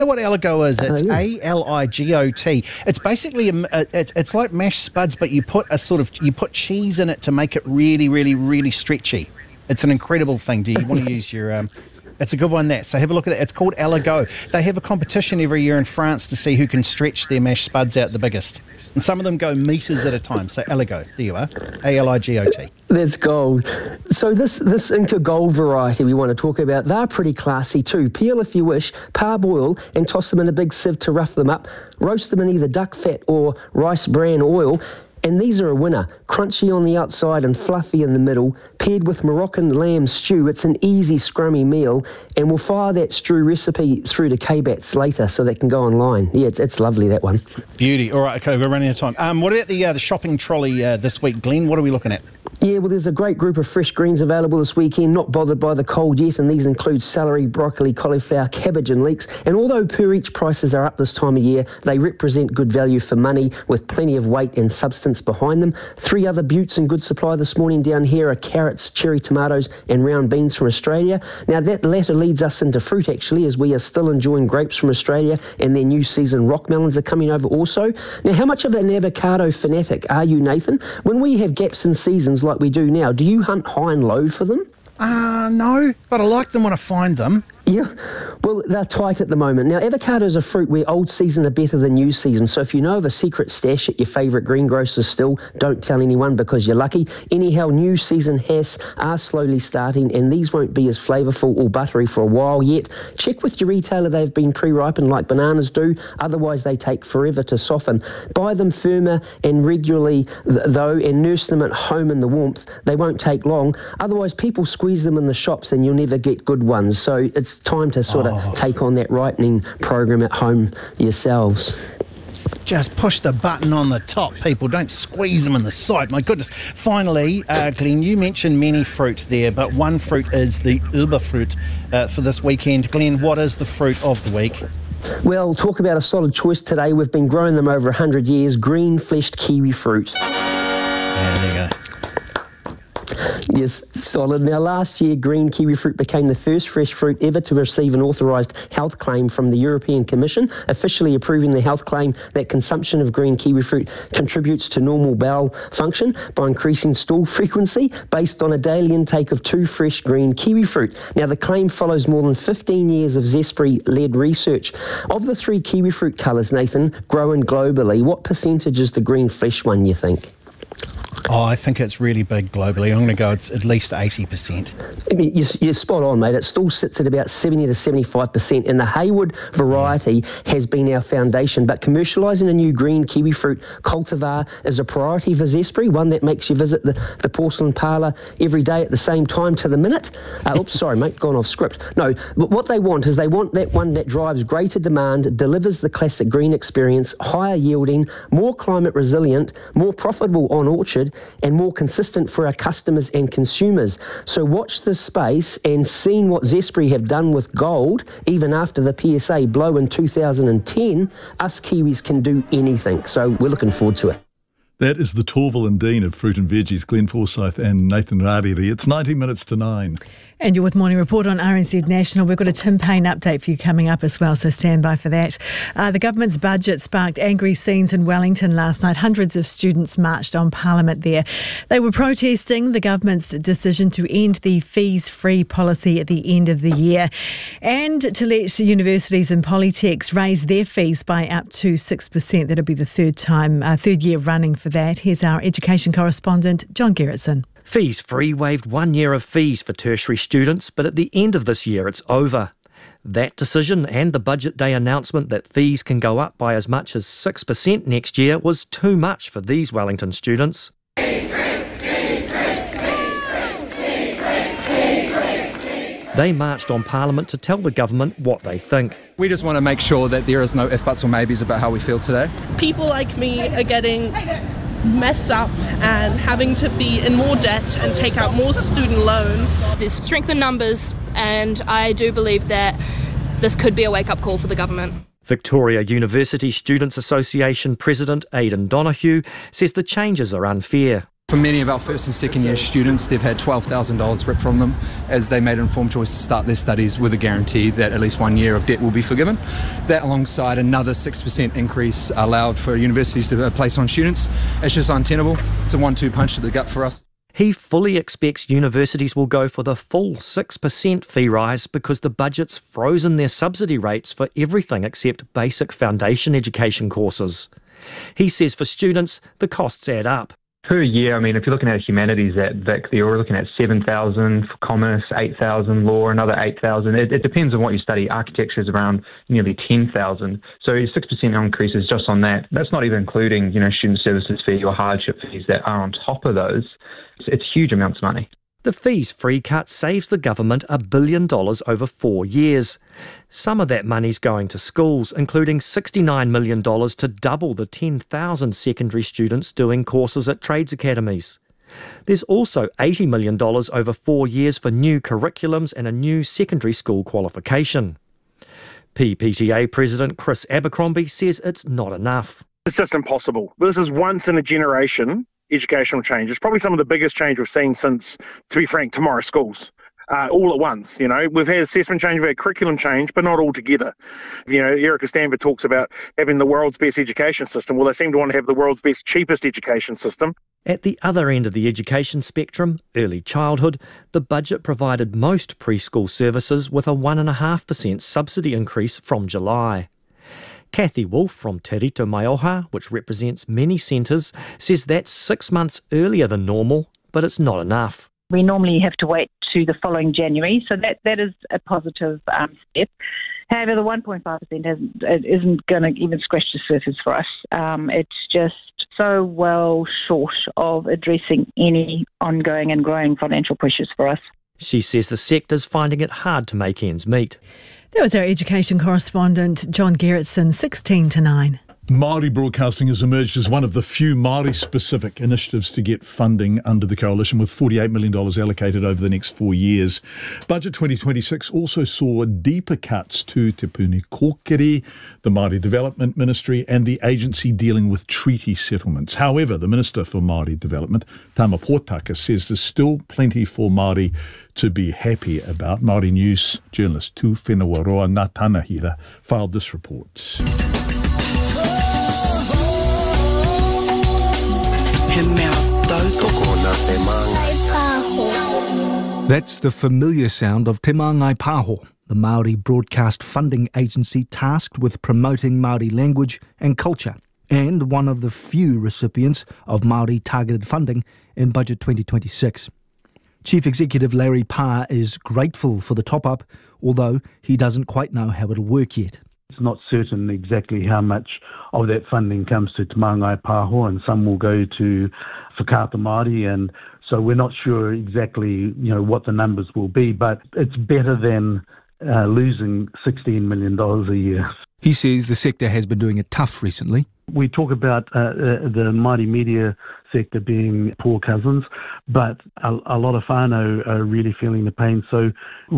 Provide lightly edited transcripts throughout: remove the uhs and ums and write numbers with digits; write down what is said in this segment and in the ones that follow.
What Aligot is? It's yeah. ALIGOT. It's basically it's like mashed spuds, but you put cheese in it to make it really, really, really stretchy. It's an incredible thing. Do you want to use your? It's a good one. So have a look at it. It's called Aligot. They have a competition every year in France to see who can stretch their mashed spuds out the biggest. And some of them go metres at a time. So Aligot, there you are, ALIGOT. That's gold. So this Inca Gold variety we want to talk about, they're pretty classy too. Peel if you wish, parboil and toss them in a big sieve to rough them up. Roast them in either duck fat or rice bran oil. And these are a winner. Crunchy on the outside and fluffy in the middle, paired with Moroccan lamb stew. It's an easy, scrummy meal, and we'll fire that stew recipe through to KBATS later so that can go online. Yeah, it's lovely, that one. Beauty. All right, okay, we're running out of time. What about the shopping trolley this week, Glenn? What are we looking at? Yeah, well, there's a great group of fresh greens available this weekend, not bothered by the cold yet, and these include celery, broccoli, cauliflower, cabbage and leeks. And although per each prices are up this time of year, they represent good value for money with plenty of weight and substance behind them. 3 other buttes in good supply this morning down here are carrots, cherry tomatoes and round beans from Australia. Now, that latter leads us into fruit, actually, as we are still enjoying grapes from Australia, and their new season rock melons are coming over also. Now, how much of an avocado fanatic are you, Nathan? When we have gaps in seasons like we do now, do you hunt high and low for them? No, but I like them when I find them. Yeah, well, they're tight at the moment. Now, avocados are fruit where old season are better than new season. So if you know of a secret stash at your favourite greengrocer still, don't tell anyone because you're lucky. Anyhow, new season has are slowly starting, and these won't be as flavourful or buttery for a while yet. Check with your retailer they've been pre-ripened like bananas do. Otherwise, they take forever to soften. Buy them firmer and regularly, though, and nurse them at home in the warmth. They won't take long. Otherwise, people squeeze them in the shops and you'll never get good ones. So it's time to sort of take on that ripening program at home yourselves. Just push the button on the top, people. Don't squeeze them in the side. My goodness. Finally, Glenn, you mentioned many fruit there, but one fruit is the Uberfruit for this weekend. Glenn, what is the fruit of the week? Well, talk about a solid choice today. We've been growing them over 100 years. Green-fleshed kiwi fruit. Yeah, there you go. Yes, solid. Now, last year, green kiwi fruit became the first fresh fruit ever to receive an authorised health claim from the European Commission, officially approving the health claim that consumption of green kiwi fruit contributes to normal bowel function by increasing stool frequency based on a daily intake of 2 fresh green kiwi fruit. Now, the claim follows more than 15 years of Zespri-led research. Of the 3 kiwi fruit colours, Nathan, grown globally, what percentage is the green flesh one, you think? I think it's really big globally. I'm going to go it's at least 80%. You're spot on, mate. It still sits at about 70 to 75%, and the Hayward variety has been our foundation. But commercialising a new green kiwi fruit cultivar is a priority for Zespri, one that makes you visit the porcelain parlour every day at the same time to the minute. Oops, sorry, mate, gone off script. No, but what they want is they want that one that drives greater demand, delivers the classic green experience, higher yielding, more climate resilient, more profitable on orchard, and more consistent for our customers and consumers. So watch this space, and seeing what Zespri have done with gold, even after the PSA blow in 2010, us Kiwis can do anything. So we're looking forward to it. That is the Torval and Dean of Fruit and Veggies, Glenn Forsyth and Nathan Rariri. It's 90 minutes to 9. And you're with Morning Report on RNZ National. We've got a Tim Payne update for you coming up as well, so stand by for that. The government's budget sparked angry scenes in Wellington last night. Hundreds of students marched on Parliament there. They were protesting the government's decision to end the fees-free policy at the end of the year and to let universities and polytechs raise their fees by up to 6%. That'll be the third year running for that. Here's our education correspondent, John Gerritsen. Fees Free waived 1 year of fees for tertiary students, but at the end of this year it's over. That decision and the budget day announcement that fees can go up by as much as 6% next year was too much for these Wellington students. They marched on Parliament to tell the government what they think. We just want to make sure that there is no ifs, buts or maybes about how we feel today. People like me are getting messed up and having to be in more debt and take out more student loans. There's strength in numbers, and I do believe that this could be a wake-up call for the government. Victoria University Students Association President Aidan Donoghue says the changes are unfair. For many of our first and second year students, they've had $12,000 ripped from them as they made an informed choice to start their studies with a guarantee that at least 1 year of debt will be forgiven. That alongside another 6% increase allowed for universities to place on students. It's just untenable. It's a 1-2 punch to the gut for us. He fully expects universities will go for the full 6% fee rise because the budget's frozen their subsidy rates for everything except basic foundation education courses. He says for students, the costs add up. Per year, if you're looking at humanities at Vic, you're looking at $7,000 for commerce, $8,000 law, another $8,000. It depends on what you study. Architecture is around nearly $10,000. So 6% increases just on that. That's not even including, student services fee or hardship fees that are on top of those. It's huge amounts of money. The fees-free cut saves the government $1 billion over 4 years. Some of that money's going to schools, including $69 million to double the 10,000 secondary students doing courses at trades academies. There's also $80 million over 4 years for new curriculums and a new secondary school qualification. PPTA President Chris Abercrombie says it's not enough. It's just impossible. This is once in a generation educational change. It's probably some of the biggest change we've seen since, to be frank, tomorrow schools. All at once, We've had assessment change, we've had curriculum change, but not all together. Erica Stanford talks about having the world's best education system. Well, they seem to want to have the world's best, cheapest education system. At the other end of the education spectrum, early childhood, the budget provided most preschool services with a 1.5% subsidy increase from July. Kathy Wolfe from Te Rito Maioha, which represents many centres, says that's 6 months earlier than normal, but it's not enough. We normally have to wait to the following January, so that is a positive step. However, the 1.5% isn't going to even scratch the surface for us. It's just so well short of addressing any ongoing and growing financial pressures for us. She says the sector's finding it hard to make ends meet. That was our education correspondent, John Gerritsen, 16 to 9. Māori Broadcasting has emerged as one of the few Māori-specific initiatives to get funding under the Coalition, with $48 million allocated over the next 4 years. Budget 2026 also saw deeper cuts to Te Puni Kōkiri, the Māori Development Ministry, and the agency dealing with treaty settlements. However, the Minister for Māori Development, Tama Pōtaka, says there's still plenty for Māori to be happy about. Māori News journalist Tu Whenawaroa Ngātanahira filed this report. That's the familiar sound of Te Māngai Pāho, the Māori broadcast funding agency tasked with promoting Māori language and culture, and one of the few recipients of Māori targeted funding in Budget 2026. Chief Executive Larry Parr is grateful for the top-up, although he doesn't quite know how it'll work yet. It's not certain exactly how much of that funding comes to Te Māngai Pāho, and some will go to Whakaata Māori, and so we're not sure exactly, what the numbers will be, but it's better than losing $16 million a year. He says the sector has been doing it tough recently. We talk about the Māori media sector being poor cousins, but a lot of whānau are really feeling the pain. So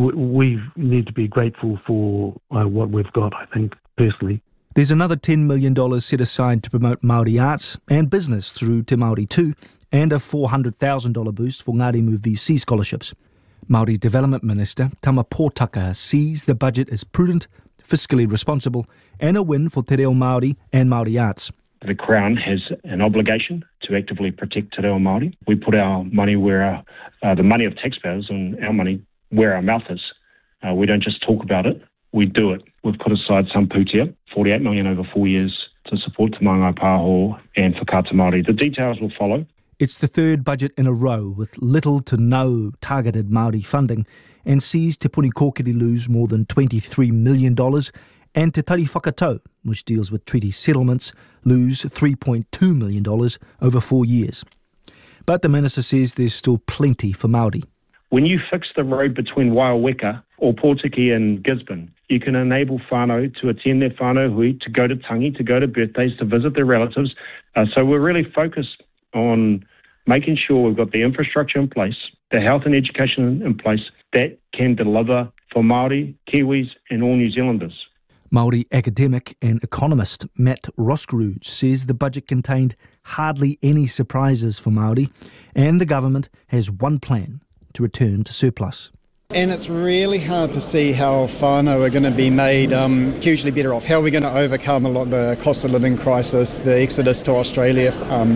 we need to be grateful for what we've got, I think, personally. There's another $10 million set aside to promote Māori arts and business through Te Māori Tū, and a $400,000 boost for Ngārimu VC scholarships. Māori Development Minister Tama Pōtaka sees the budget as prudent, fiscally responsible, and a win for Te Reo Māori and Māori arts. The Crown has an obligation to actively protect Te Reo Māori. We put our money where the money of taxpayers and our money where our mouth is. We don't just talk about it, we do it. We've put aside some pūtea, $48 million over 4 years, to support Te Māngai Pāho and Whakaata Māori. The details will follow. It's the third budget in a row with little to no targeted Māori funding, and sees Te Puni Kōkiri lose more than $23 million, and Te Tari Whakatau, which deals with treaty settlements, lose $3.2 million over 4 years. But the Minister says there's still plenty for Māori. When you fix the road between Waiaweka or Pōtiki and Gisborne, you can enable whānau to attend their whānau hui, to go to tangi, to go to birthdays, to visit their relatives. So we're really focused on making sure we've got the infrastructure in place, the health and education in place, that can deliver for Māori, Kiwis and all New Zealanders. Māori academic and economist Matt Roskrug says the budget contained hardly any surprises for Māori, and the government has one plan to return to surplus. And it's really hard to see how whānau are going to be made hugely better off. How are we going to overcome the cost of living crisis, the exodus to Australia,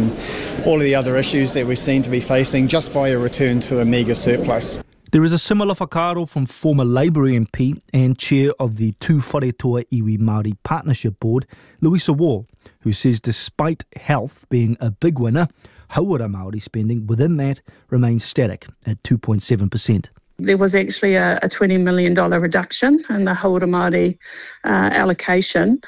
all of the other issues that we seem to be facing just by a return to a meagre surplus. There is a similar whakaaro from former Labour MP and chair of the Tū Wharetoa Iwi Māori Partnership Board, Louisa Wall, who says despite health being a big winner, hauora Māori spending within that remains static at 2.7%. There was actually a $20 million reduction in the hauora Māori allocation.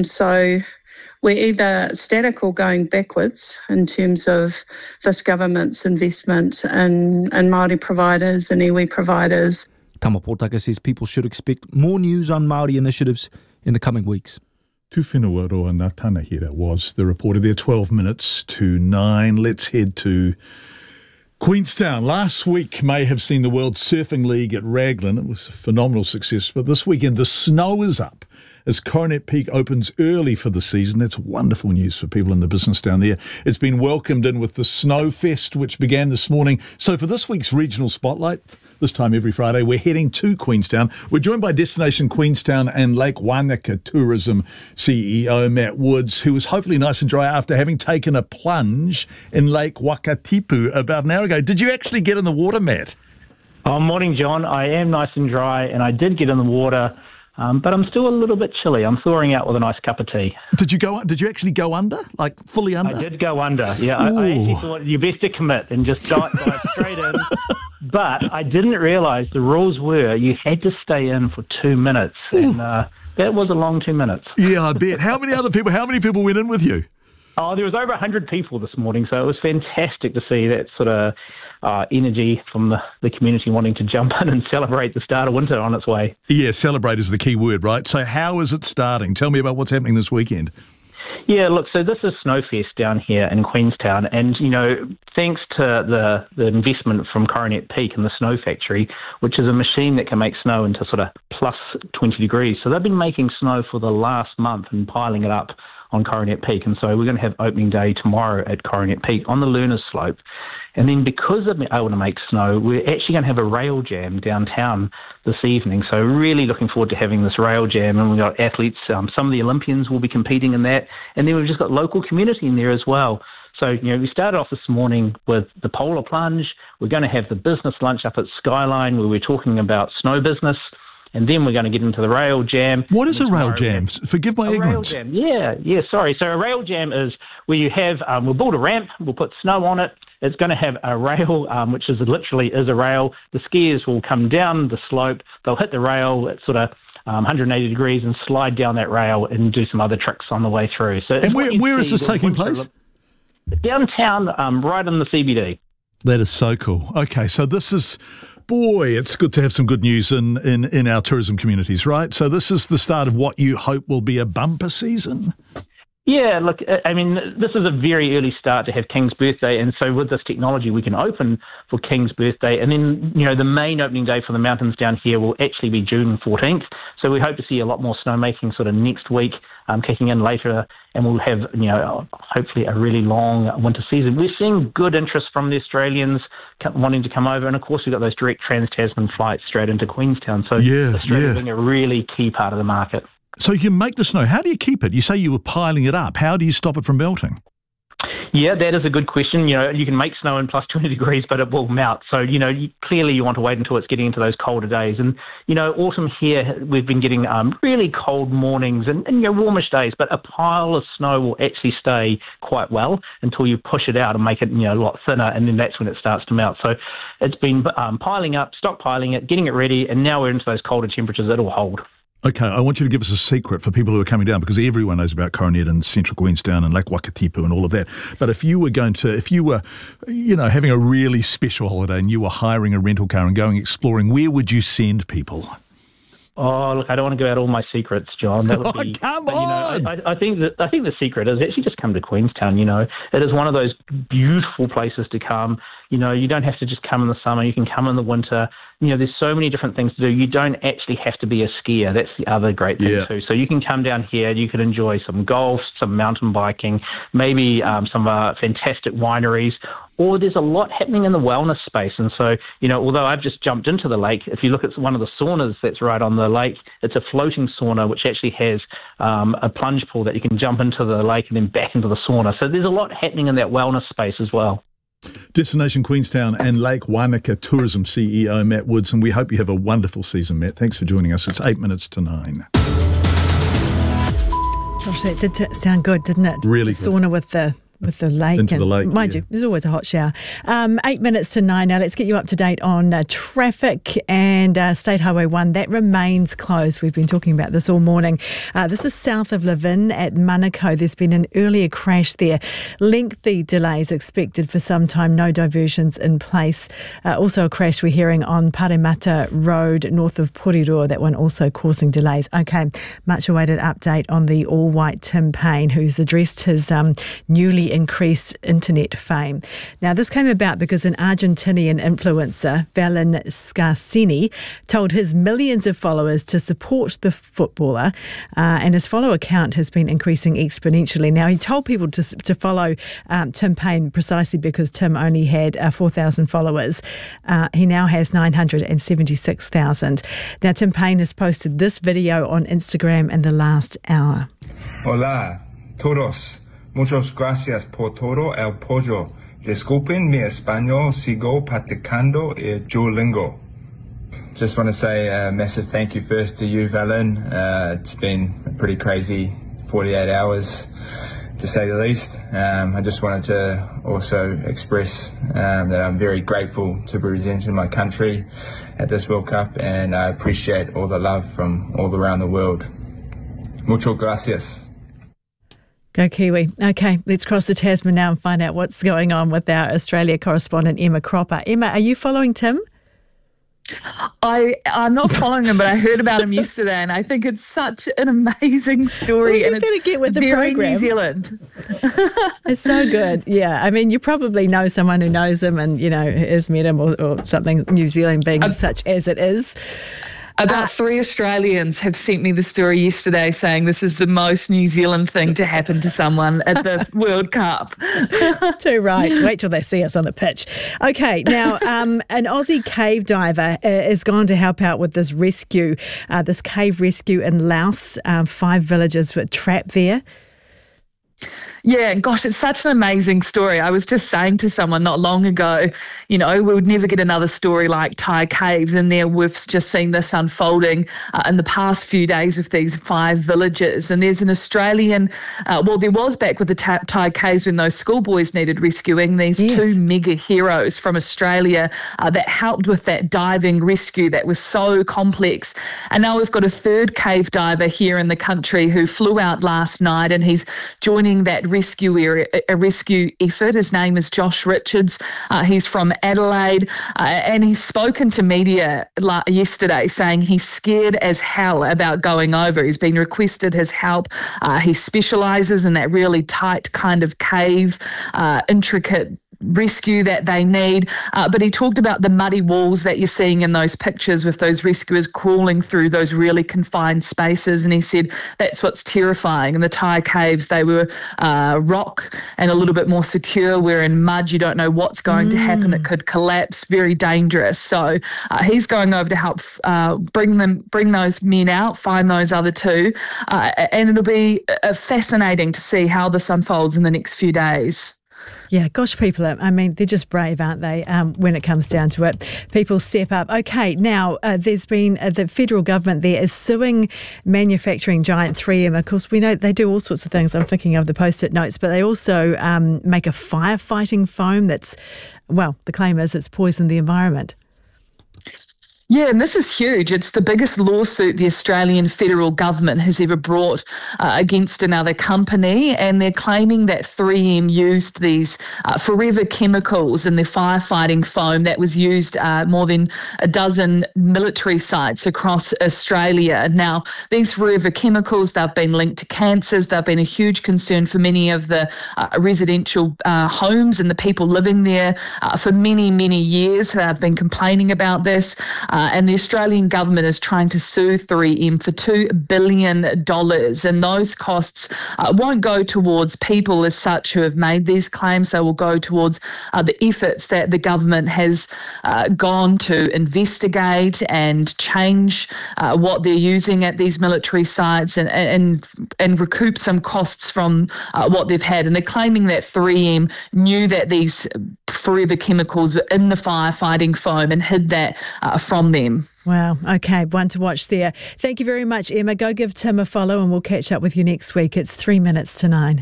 So we're either static or going backwards in terms of this government's investment in Māori providers and iwi providers. Tama Potaka says people should expect more news on Māori initiatives in the coming weeks. Tūwhenua roa ngā tāna here, that was the reporter there, 12 minutes to 9. Let's head to Queenstown. Last week may have seen the World Surfing League at Raglan. It was a phenomenal success, but this weekend the snow is up as Coronet Peak opens early for the season. That's wonderful news for people in the business down there. It's been welcomed in with the Snow Fest, which began this morning. So for this week's regional spotlight, this time every Friday, we're heading to Queenstown. We're joined by Destination Queenstown and Lake Wanaka Tourism CEO Matt Woods, who was hopefully nice and dry after having taken a plunge in Lake Wakatipu about an hour ago. Did you actually get in the water, Matt? Oh, morning, John. I am nice and dry, and I did get in the water. But I'm still a little bit chilly. I'm thawing out with a nice cup of tea. Did you actually go under? Like fully under? I did go under. Yeah, I actually thought you best to commit and just dive straight in. But I didn't realise the rules were you had to stay in for 2 minutes. And that was a long 2 minutes. Yeah, I bet. How many people went in with you? Oh, there was over 100 people this morning, so it was fantastic to see that sort of energy from the community wanting to jump in and celebrate the start of winter on its way. Yeah, celebrate is the key word, right? So how is it starting? Tell me about what's happening this weekend. Yeah, look, so this is Snowfest down here in Queenstown, and, you know, thanks to the investment from Coronet Peak and the Snow Factory, which is a machine that can make snow into sort of plus 20 degrees. So they've been making snow for the last month and piling it up on Coronet Peak, and so we're going to have opening day tomorrow at Coronet Peak on the Learners Slope. And then because they've been able to make snow, we're actually going to have a rail jam downtown this evening. So really looking forward to having this rail jam, and we've got athletes, some of the Olympians will be competing in that, and then we've just got local community in there as well. So, you know, we started off this morning with the polar plunge. We're going to have the business lunch up at Skyline where we're talking about snow business. And then we're going to get into the rail jam. What is a rail jam? Forgive my ignorance. Rail jam. Yeah, sorry. So a rail jam is where you have, we'll build a ramp, we'll put snow on it. It's going to have a rail, which is literally a rail. The skiers will come down the slope. They'll hit the rail at sort of 180 degrees and slide down that rail and do some other tricks on the way through. So, and where is this taking place? Downtown, right in the CBD. That is so cool. Okay, so this is... Boy, it's good to have some good news in our tourism communities, right? So this is the start of what you hope will be a bumper season? Yeah, look, I mean, this is a very early start to have King's birthday, and so with this technology we can open for King's birthday, and then, you know, the main opening day for the mountains down here will actually be June 14th, so we hope to see a lot more snowmaking sort of next week, kicking in later, and we'll have, you know, hopefully a really long winter season. We're seeing good interest from the Australians wanting to come over, and of course we've got those direct Trans-Tasman flights straight into Queenstown, so Australia being a really key part of the market. So you make the snow. How do you keep it? You say you were piling it up. How do you stop it from melting? Yeah, that is a good question. You know, you can make snow in plus 20 degrees, but it will melt. So, you know, clearly you want to wait until it's getting into those colder days. And, you know, autumn here, we've been getting really cold mornings and, you know, warmish days, but a pile of snow will actually stay quite well until you push it out and make it, you know, a lot thinner, and then that's when it starts to melt. So it's been piling up, stockpiling it, getting it ready, and now we're into those colder temperatures. It'll hold. Okay, I want you to give us a secret for people who are coming down, because everyone knows about Coronet and Central Queenstown and Lake Wakatipu and all of that. But if you were, you know, having a really special holiday and you were hiring a rental car and going exploring, where would you send people? Oh, look, I don't want to give out all my secrets, John. That would be, come on! You know, I think the secret is actually just come to Queenstown. You know, it is one of those beautiful places to come. You don't have to just come in the summer. You can come in the winter. There's so many different things to do. You don't actually have to be a skier. That's the other great thing too. So you can come down here. You can enjoy some golf, some mountain biking, maybe some fantastic wineries. Or there's a lot happening in the wellness space. And so, although I've just jumped into the lake, if you look at one of the saunas that's right on the lake, it's a floating sauna which actually has a plunge pool that you can jump into the lake and then back into the sauna. So there's a lot happening in that wellness space as well. Destination Queenstown and Lake Wanaka Tourism CEO Matt Woods, and we hope you have a wonderful season, Matt. Thanks for joining us. It's 8:09. Gosh, that did sound good, didn't it? Really the sauna with the lake. Into the lake, mind you, there's always a hot shower. 8:09 now. Let's get you up to date on traffic and State Highway 1. That remains closed. We've been talking about this all morning. This is south of Levin at Manukau. There's been an earlier crash there. Lengthy delays expected for some time. No diversions in place. Also a crash we're hearing on Paremata Road north of Porirua. That one also causing delays. Okay, much awaited update on the all-white Tim Payne, who's addressed his newly increased internet fame. Now, this came about because an Argentinian influencer, Valen Scarsini, told his millions of followers to support the footballer, and his follower count has been increasing exponentially. Now, he told people to follow Tim Payne precisely because Tim only had 4,000 followers. He now has 976,000. Now, Tim Payne has posted this video on Instagram in the last hour. Hola, todos. Muchas gracias por todo el apoyo. Disculpen mi español, sigo practicando el Duolingo. Just want to say a massive thank you first to you, Valen. It's been a pretty crazy 48 hours, to say the least. I just wanted to also express that I'm very grateful to be representing my country at this World Cup, and I appreciate all the love from all around the world. Muchas gracias. Go Kiwi. Okay, let's cross the Tasman now and find out what's going on with our Australia correspondent, Emma Cropper. Emma, are you following Tim? I'm not following him, but I heard about him yesterday, and I think it's such an amazing story. Well, you and better get with the very program. New Zealand. It's so good. Yeah, I mean, you probably know someone who knows him and, has met him or something, New Zealand being such as it is. About 3 Australians have sent me the story yesterday saying this is the most New Zealand thing to happen to someone at the World Cup. Too right. Wait till they see us on the pitch. Okay, now an Aussie cave diver has gone to help out with this rescue, this cave rescue in Laos. 5 villagers were trapped there. Yeah, gosh, it's such an amazing story. I was just saying to someone not long ago, we would never get another story like Thai caves, and there we've just seen this unfolding in the past few days with these 5 villages. And there's an Australian, there was back with the Thai caves when those schoolboys needed rescuing, these 2 mega heroes from Australia that helped with that diving rescue that was so complex. And now we've got a 3rd cave diver here in the country who flew out last night, and he's joining that rescue effort. His name is Josh Richards. He's from Adelaide, and he's spoken to media yesterday saying he's scared as hell about going over. He's been requested his help. He specialises in that really tight kind of cave, intricate rescue that they need, but he talked about the muddy walls that you're seeing in those pictures with those rescuers crawling through those really confined spaces, and he said that's what's terrifying. In the Thai caves, they were rock and a little bit more secure, where in mud you don't know what's going to happen. It could collapse, very dangerous. So he's going over to help bring those men out, find those other 2, and it'll be fascinating to see how this unfolds in the next few days. Yeah, gosh, people, they're just brave, aren't they, when it comes down to it. People step up. Okay, now, there's been the federal government there is suing manufacturing giant 3M. Of course, we know they do all sorts of things. I'm thinking of the Post-it notes, but they also make a firefighting foam that's, the claim is it's poisoned the environment. Yeah, and this is huge. It's the biggest lawsuit the Australian federal government has ever brought against another company, and they're claiming that 3M used these forever chemicals in their firefighting foam that was used more than a dozen military sites across Australia. Now, these forever chemicals, they've been linked to cancers. They've been a huge concern for many of the residential homes and the people living there for many, many years. They've been complaining about this. And the Australian government is trying to sue 3M for $2 billion. And those costs won't go towards people as such who have made these claims. They will go towards the efforts that the government has gone to investigate and change what they're using at these military sites and recoup some costs from what they've had. And they're claiming that 3M knew that these forever chemicals were in the firefighting foam and hid that from them. Wow. Okay. One to watch there. Thank you very much, Emma. Go give Tim a follow and we'll catch up with you next week. It's 3 minutes to 9.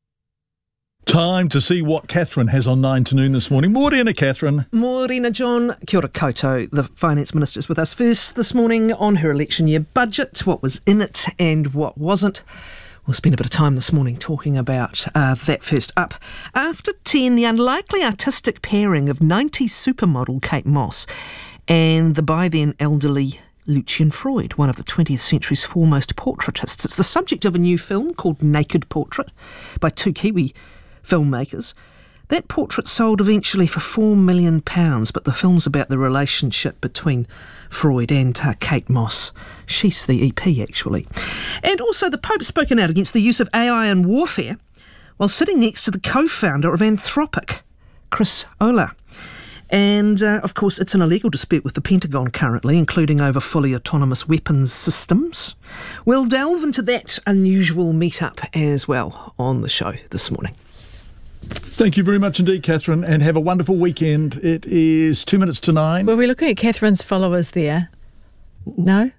Time to see what Catherine has on 9 to noon this morning. Morena, Catherine. Morena, John. Kia ora koutou. The Finance Minister's with us first this morning on her election year budget, what was in it and what wasn't. We'll spend a bit of time this morning talking about that first up. After 10, the unlikely artistic pairing of 90s supermodel Kate Moss and the by then elderly Lucian Freud, one of the 20th century's foremost portraitists. It's the subject of a new film called Naked Portrait by 2 Kiwi filmmakers. That portrait sold eventually for £4 million, but the film's about the relationship between Freud and Kate Moss. She's the EP, actually. And also, the Pope's spoken out against the use of AI in warfare while sitting next to the co-founder of Anthropic, Chris Olah. And, of course, it's an illegal dispute with the Pentagon currently, including over fully autonomous weapons systems. We'll delve into that unusual meet-up as well on the show this morning. Thank you very much indeed, Catherine, and have a wonderful weekend. It is 2 minutes to 9. Well, we're looking at Catherine's followers there. No?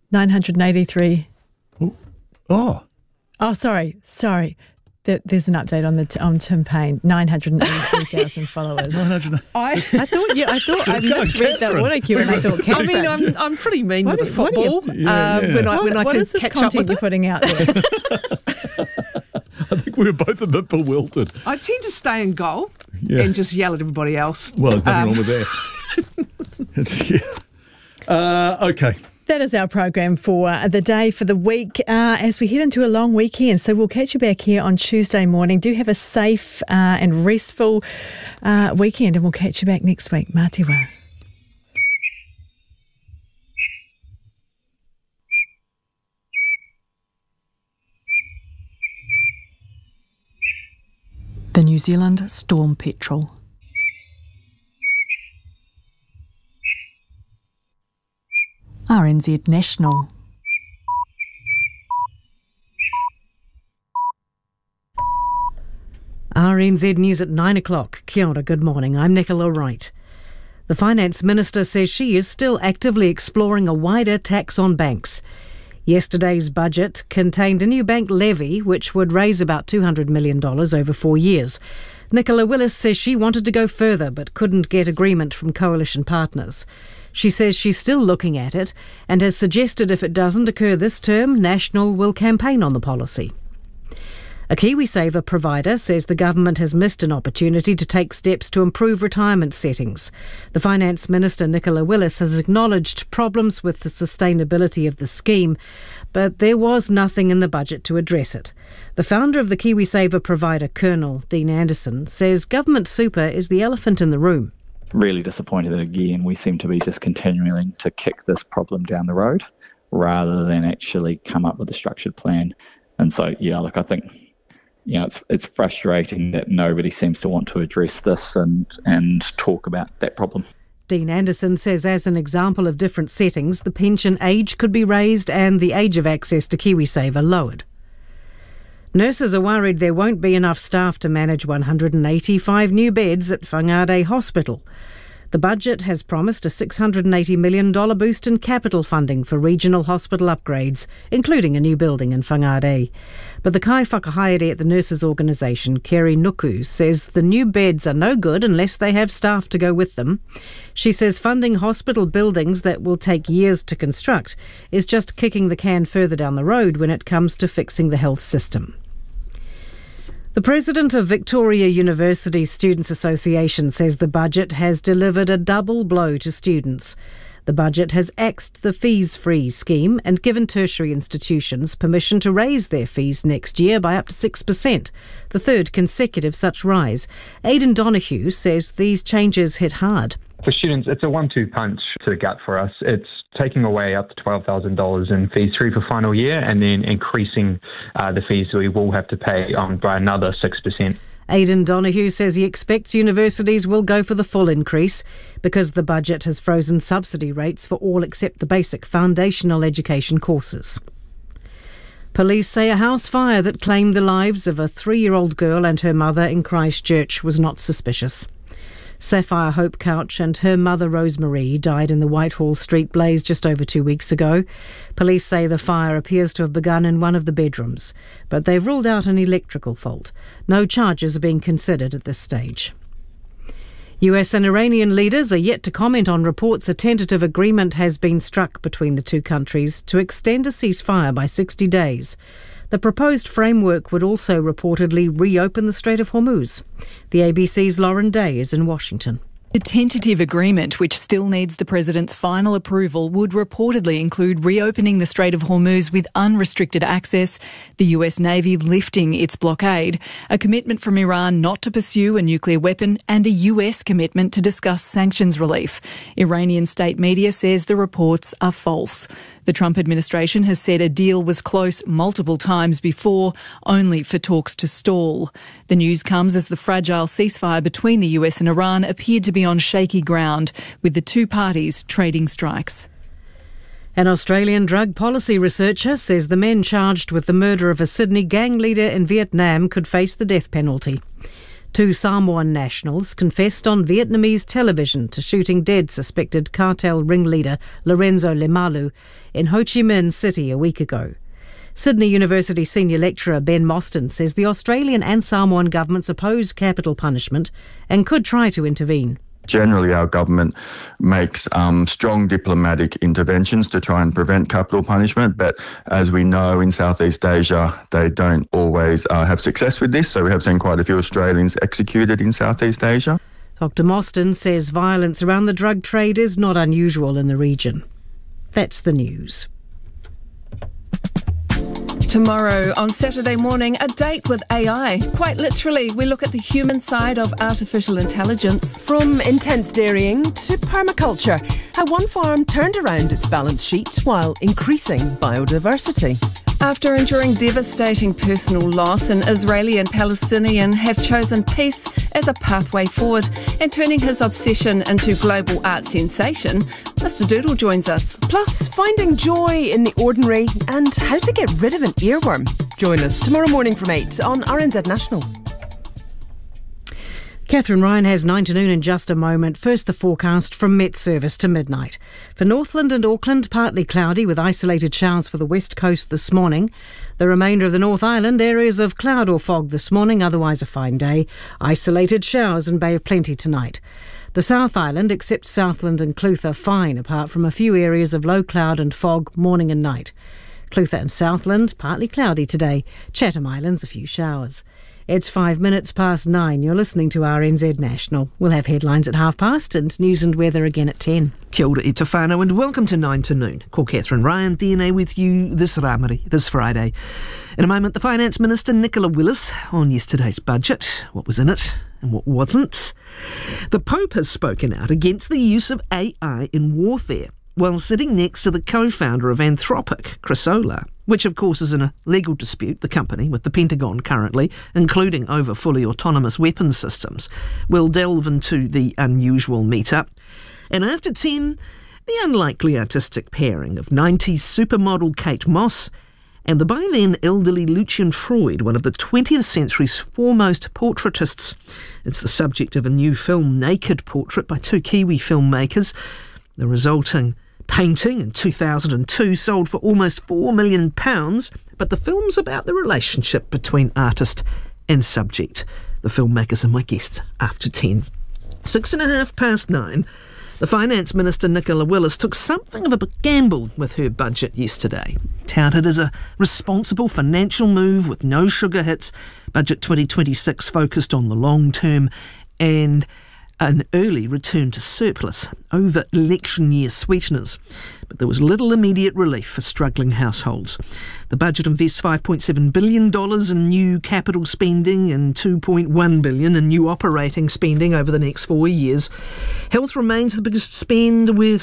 983. Oh. Oh, sorry. There's an update on Tim Payne. 983,000 followers. I thought I misread that autocue and I thought Catherine. I mean, I'm pretty mean with the football. When I what can is this catch content up with you're putting out there? I think we were both a bit bewildered. I tend to stay in goal and just yell at everybody else. Well, there's nothing wrong with that. Okay. That is our program for the day, for the week, as we head into a long weekend. So we'll catch you back here on Tuesday morning. Do have a safe and restful weekend, and we'll catch you back next week. Mā te wā. The New Zealand Storm Petrel. RNZ National. RNZ News at 9 o'clock. Kia ora, good morning. I'm Nicola Wright. The Finance Minister says she is still actively exploring a wider tax on banks. Yesterday's budget contained a new bank levy which would raise about $200 million over 4 years. Nicola Willis says she wanted to go further but couldn't get agreement from coalition partners. She says she's still looking at it and has suggested if it doesn't occur this term, National will campaign on the policy. A KiwiSaver provider says the government has missed an opportunity to take steps to improve retirement settings. The Finance Minister, Nicola Willis, has acknowledged problems with the sustainability of the scheme, but there was nothing in the budget to address it. The founder of the KiwiSaver provider, Colonel Dean Anderson, says government super is the elephant in the room. Really disappointed that again we seem to be just continuing to kick this problem down the road rather than actually come up with a structured plan. And so, I think, it's frustrating that nobody seems to want to address this and talk about that problem. Dean Anderson says as an example of different settings, the pension age could be raised and the age of access to KiwiSaver lowered. Nurses are worried there won't be enough staff to manage 185 new beds at Whangarei Hospital. The budget has promised a $680 million boost in capital funding for regional hospital upgrades, including a new building in Whangarei. But the kai whakahaere at the nurses' organisation, Kerry Nuku, says the new beds are no good unless they have staff to go with them. She says funding hospital buildings that will take years to construct is just kicking the can further down the road when it comes to fixing the health system. The president of Victoria University Students' Association says the budget has delivered a double blow to students. The budget has axed the fees-free scheme and given tertiary institutions permission to raise their fees next year by up to 6%, the third consecutive such rise. Aidan Donoghue says these changes hit hard. For students, it's a 1-2 punch to the gut for us. It's taking away up to $12,000 in fees through for final year and then increasing the fees we will have to pay by another 6%. Aidan Donoghue says he expects universities will go for the full increase because the budget has frozen subsidy rates for all except the basic foundational education courses. Police say a house fire that claimed the lives of a 3-year-old girl and her mother in Christchurch was not suspicious. Sapphire Hope Couch and her mother Rosemary died in the Whitehall Street blaze just over 2 weeks ago. Police say the fire appears to have begun in one of the bedrooms, but they've ruled out an electrical fault. No charges are being considered at this stage. US and Iranian leaders are yet to comment on reports a tentative agreement has been struck between the two countries to extend a ceasefire by 60 days. The proposed framework would also reportedly reopen the Strait of Hormuz. The ABC's Lauren Day is in Washington. The tentative agreement, which still needs the president's final approval, would reportedly include reopening the Strait of Hormuz with unrestricted access, the US Navy lifting its blockade, a commitment from Iran not to pursue a nuclear weapon, and a US commitment to discuss sanctions relief. Iranian state media says the reports are false. The Trump administration has said a deal was close multiple times before, only for talks to stall. The news comes as the fragile ceasefire between the US and Iran appeared to be on shaky ground, with the two parties trading strikes. An Australian drug policy researcher says the men charged with the murder of a Sydney gang leader in Vietnam could face the death penalty. 2 Samoan nationals confessed on Vietnamese television to shooting dead suspected cartel ringleader Lorenzo Lemalu in Ho Chi Minh City a week ago. Sydney University senior lecturer Ben Mostyn says the Australian and Samoan governments oppose capital punishment and could try to intervene. Generally, our government makes strong diplomatic interventions to try and prevent capital punishment, but as we know in Southeast Asia, they don't always have success with this, so we have seen quite a few Australians executed in Southeast Asia. Dr Mostyn says violence around the drug trade is not unusual in the region. That's the news. Tomorrow, on Saturday morning, a date with AI. Quite literally, we look at the human side of artificial intelligence. From intense dairying to permaculture, how one farm turned around its balance sheet while increasing biodiversity. After enduring devastating personal loss, an Israeli and Palestinian have chosen peace as a pathway forward, and turning his obsession into global art sensation, Mr. Doodle joins us. Plus, finding joy in the ordinary and how to get rid of an earworm. Join us tomorrow morning from 8 on RNZ National. Catherine Ryan has 9 to noon in just a moment. First, the forecast from Met Service to midnight. For Northland and Auckland, partly cloudy with isolated showers for the west coast this morning. The remainder of the North Island, areas of cloud or fog this morning, otherwise a fine day. Isolated showers in Bay of Plenty tonight. The South Island, except Southland and Clutha, fine, apart from a few areas of low cloud and fog morning and night. Clutha and Southland, partly cloudy today. Chatham Islands, a few showers. It's 5 minutes past 9. You're listening to RNZ National. We'll have headlines at past and news and weather again at 10. Kia ora e te whānau and welcome to 9 to noon. Ko Catherine Ryan, DNA with you this Rāmari, this Friday. In a moment, the Finance Minister Nicola Willis on yesterday's budget, what was in it and what wasn't. The Pope has spoken out against the use of AI in warfare, while sitting next to the co-founder of Anthropic, Chris Olah, which of course is in a legal dispute, the company, with the Pentagon currently, including over fully autonomous weapons systems. We'll delve into the unusual meet-up. And after 10, the unlikely artistic pairing of 90s supermodel Kate Moss and the by then elderly Lucian Freud, one of the 20th century's foremost portraitists. It's the subject of a new film, Naked Portrait, by 2 Kiwi filmmakers. The resulting painting in 2002 sold for almost £4 million, but the film's about the relationship between artist and subject. The filmmakers are my guests after 10. 9:06. The Finance Minister, Nicola Willis, took something of a gamble with her budget yesterday. Touted as a responsible financial move with no sugar hits, Budget 2026 focused on the long term and an early return to surplus over election year sweeteners. But there was little immediate relief for struggling households. The budget invests $5.7 billion in new capital spending and $2.1 billion in new operating spending over the next 4 years. Health remains the biggest spend with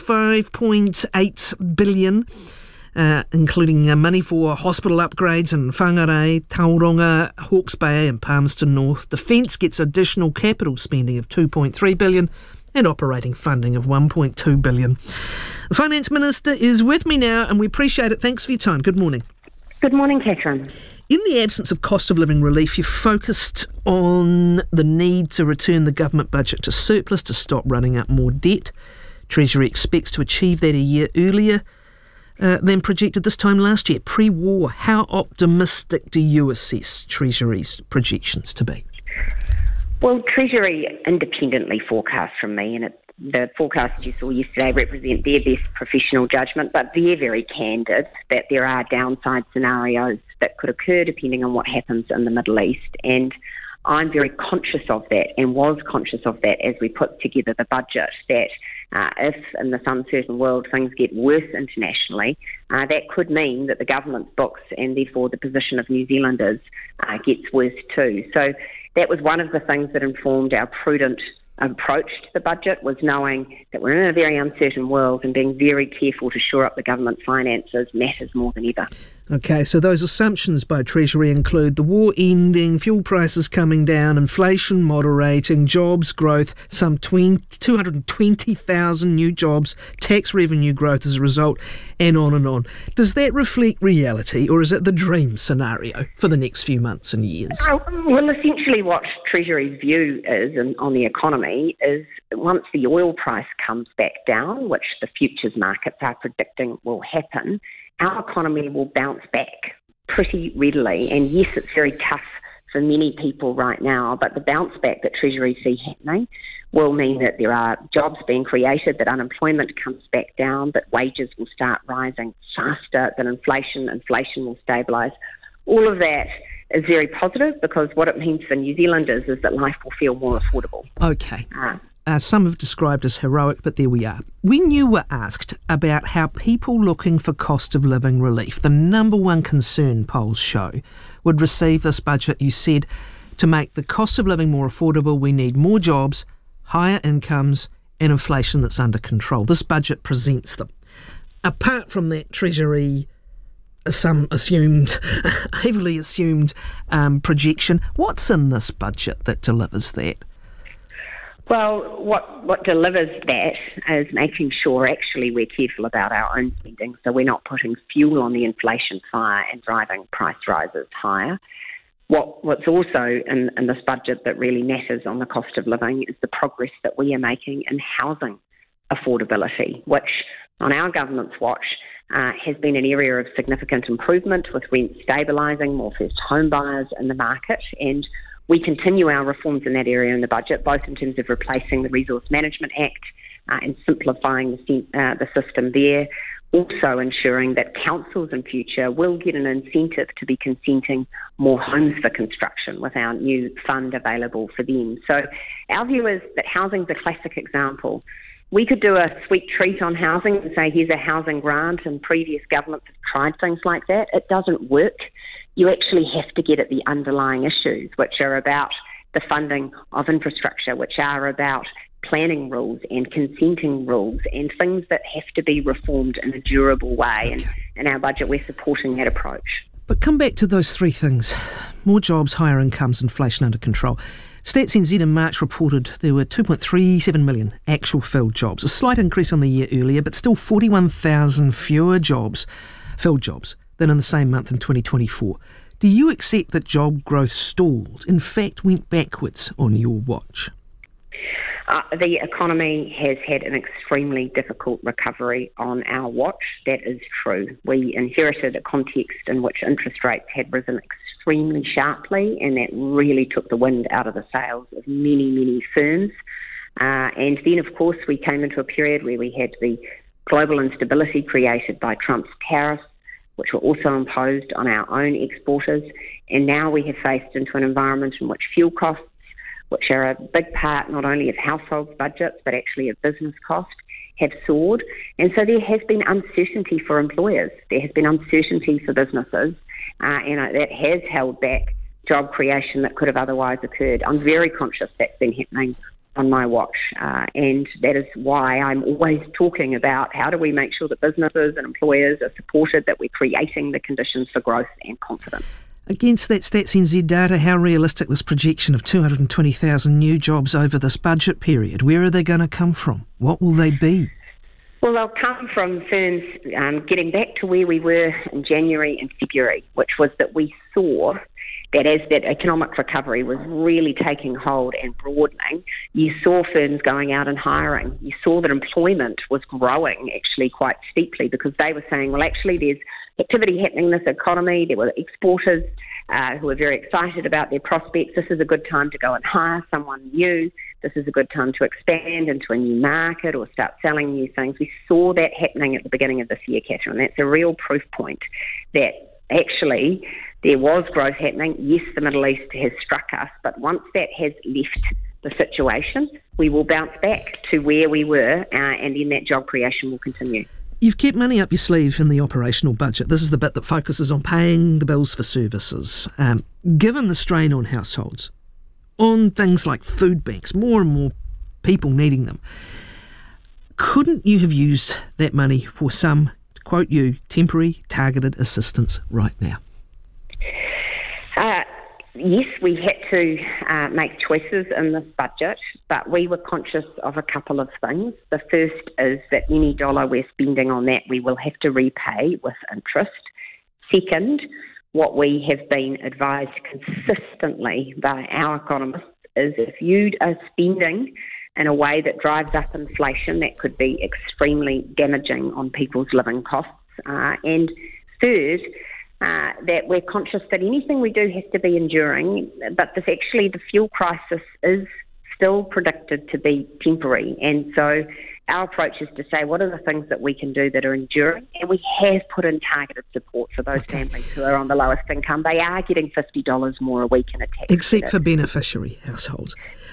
$5.8 billion. Including money for hospital upgrades in Whangarei, Tauranga, Hawke's Bay and Palmerston North. Defence gets additional capital spending of $2.3 billion and operating funding of $1.2 billion. The Finance Minister is with me now and we appreciate it. Thanks for your time. Good morning. Good morning, Catherine. In the absence of cost of living relief, you focused on the need to return the government budget to surplus to stop running up more debt. Treasury expects to achieve that a year earlier than projected this time last year, pre-war. How optimistic do you assess Treasury's projections to be? Well, Treasury independently forecast from me, and the forecasts you saw yesterday represent their best professional judgment, but they're very candid that there are downside scenarios that could occur depending on what happens in the Middle East. And I'm very conscious of that and was conscious of that as we put together the budget, that if in this uncertain world things get worse internationally, that could mean that the government's books and therefore the position of New Zealanders gets worse too. So that was one of the things that informed our prudent approach to the budget, was knowing that we're in a very uncertain world and being very careful to shore up the government finances matters more than ever. OK, so those assumptions by Treasury include the war ending, fuel prices coming down, inflation moderating, jobs growth, some 220,000 new jobs, tax revenue growth as a result, and on and on. Does that reflect reality, or is it the dream scenario for the next few months and years? Well, essentially what Treasury's view is on the economy is once the oil price comes back down, which the futures markets are predicting will happen, our economy will bounce back pretty readily. And yes, it's very tough for many people right now, but the bounce back that Treasury see happening will mean that there are jobs being created, that unemployment comes back down, that wages will start rising faster than inflation will stabilise. All of that is very positive because what it means for New Zealanders is that life will feel more affordable. OK. Some have described as heroic, but there we are. When you were asked about how people looking for cost of living relief, the number one concern polls show, would receive this budget, you said, to make the cost of living more affordable, we need more jobs, higher incomes and inflation that's under control. This budget presents them. Apart from that Treasury, some assumed, heavily assumed projection, what's in this budget that delivers that? Well, what delivers that is making sure actually we're careful about our own spending, so we're not putting fuel on the inflation fire and driving price rises higher. What's also in this budget that really matters on the cost of living is the progress that we are making in housing affordability, which on our government's watch has been an area of significant improvement with rents stabilising, more first home buyers in the market, and we continue our reforms in that area in the budget, both in terms of replacing the Resource Management Act and simplifying the system there, also ensuring that councils in future will get an incentive to be consenting more homes for construction with our new fund available for them. So our view is that housing's a classic example. We could do a sweet treat on housing and say here's a housing grant, and previous governments have tried things like that. It doesn't work. You actually have to get at the underlying issues, which are about the funding of infrastructure, which are about planning rules and consenting rules and things that have to be reformed in a durable way. And in our budget, we're supporting that approach. But come back to those three things. More jobs, higher incomes, inflation under control. Stats NZ in March reported there were 2.37 million actual filled jobs, a slight increase on the year earlier, but still 41,000 fewer jobs, filled jobs, than in the same month in 2024. Do you accept that job growth stalled, in fact went backwards on your watch? The economy has had an extremely difficult recovery on our watch. That is true. We inherited a context in which interest rates had risen extremely sharply, and that really took the wind out of the sails of many, many firms. And then, of course, we came into a period where we had the global instability created by Trump's tariffs, which were also imposed on our own exporters. And now we have faced into an environment in which fuel costs, which are a big part not only of households' budgets but actually of business costs, have soared. And so there has been uncertainty for employers. There has been uncertainty for businesses, and that has held back job creation that could have otherwise occurred. I'm very conscious that's been happening on my watch, and that is why I'm always talking about how do we make sure that businesses and employers are supported, that we're creating the conditions for growth and confidence. Against that Stats NZ data, how realistic this projection of 220,000 new jobs over this budget period? Where are they going to come from? What will they be? Well, they'll come from firms getting back to where we were in January and February, which was that we saw that as that economic recovery was really taking hold and broadening, you saw firms going out and hiring. You saw that employment was growing actually quite steeply because they were saying, well, actually there's activity happening in this economy. There were exporters who were very excited about their prospects. This is a good time to go and hire someone new. This is a good time to expand into a new market or start selling new things. We saw that happening at the beginning of this year, Catherine. That's a real proof point that actually there was growth happening. Yes, the Middle East has struck us, but once that has left the situation, we will bounce back to where we were, and then that job creation will continue. You've kept money up your sleeve in the operational budget. This is the bit that focuses on paying the bills for services. Given the strain on households, on things like food banks, more and more people needing them, couldn't you have used that money for some, to quote you, temporary targeted assistance right now? Yes, we had to make choices in this budget, but we were conscious of a couple of things. The first is that any dollar we're spending on that we will have to repay with interest. Second, what we have been advised consistently by our economists is if you are spending in a way that drives up inflation, that could be extremely damaging on people's living costs. And third, that we're conscious that anything we do has to be enduring, but this actually the fuel crisis is still predicted to be temporary. And so our approach is to say, what are the things that we can do that are enduring? And we have put in targeted support for those families who are on the lowest income. They are getting $50 more a week in a tax Except credit. for beneficiary households.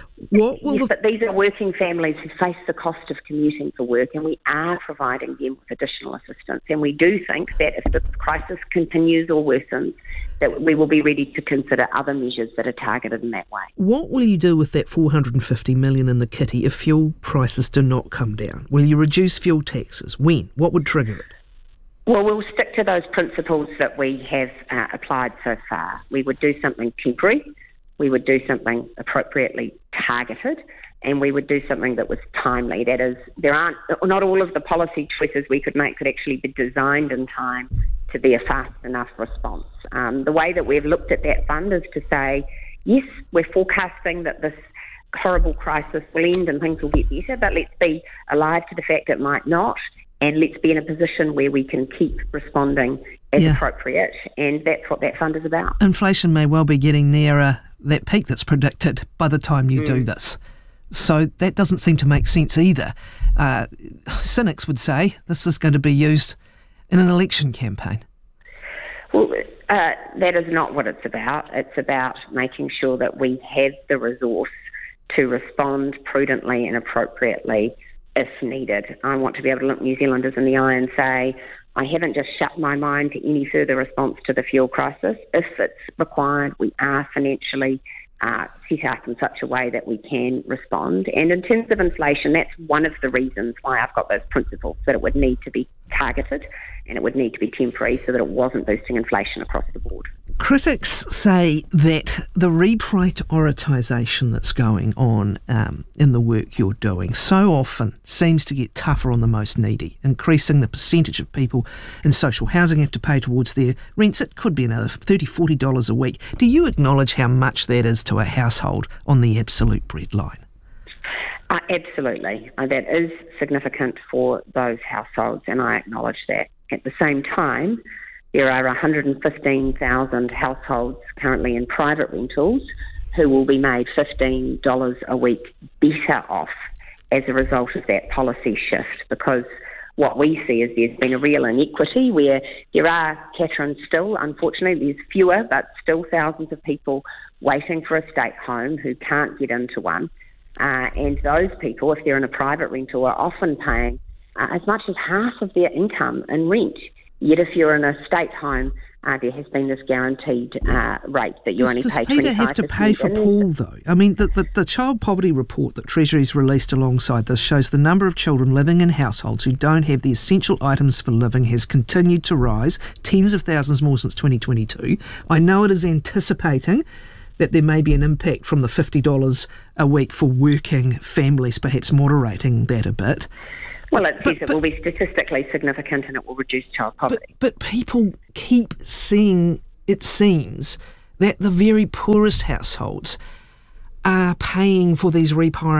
But these are working families who face the cost of commuting for work, and we are providing them with additional assistance. And we do think that if the crisis continues or worsens, that we will be ready to consider other measures that are targeted in that way. What will you do with that $450 million in the kitty if fuel prices do not come down? Will you reduce fuel taxes? When? What would trigger it? Well, we'll stick to those principles that we have applied so far. We would do something temporary. We would do something appropriately targeted, and we would do something that was timely. That is, not all of the policy choices we could make could actually be designed in time to be a fast enough response. The way that we've looked at that fund is to say, yes, we're forecasting that this horrible crisis will end and things will get better, but let's be alive to the fact it might not, and let's be in a position where we can keep responding as appropriate, and that's what that fund is about. Inflation may well be getting nearer that peak that's predicted by the time you do this. So that doesn't seem to make sense either. Cynics would say this is going to be used in an election campaign. Well, that is not what it's about. It's about making sure that we have the resource to respond prudently and appropriately if needed. I want to be able to look New Zealanders in the eye and say, I haven't just shut my mind to any further response to the fuel crisis. If it's required, we are financially set up in such a way that we can respond. And in terms of inflation, that's one of the reasons why I've got those principles, that it would need to be targeted and it would need to be temporary so that it wasn't boosting inflation across the board. Critics say that the reprioritisation that's going on in the work you're doing so often seems to get tougher on the most needy, increasing the percentage of people in social housing have to pay towards their rents. It could be another $30, $40 a week. Do you acknowledge how much that is to a household on the absolute breadline? Absolutely. That is significant for those households, and I acknowledge that. At the same time, there are 115,000 households currently in private rentals who will be made $15 a week better off as a result of that policy shift, because what we see is there's been a real inequity where there are, Catherine, still, unfortunately, there's fewer, but still thousands of people waiting for a state home who can't get into one. And those people, if they're in a private rental, are often paying as much as half of their income in rent. Yet if you're in a state home, there has been this guaranteed rate that you only pay 25%. Does Peter have to pay for Paul, though? I mean, the child poverty report that Treasury's released alongside this shows the number of children living in households who don't have the essential items for living has continued to rise, tens of thousands more since 2022. I know it is anticipating that there may be an impact from the $50 a week for working families, perhaps moderating that a bit. Well, it says it will be statistically significant and it will reduce child poverty. But people keep seeing, it seems, that the very poorest households are paying for these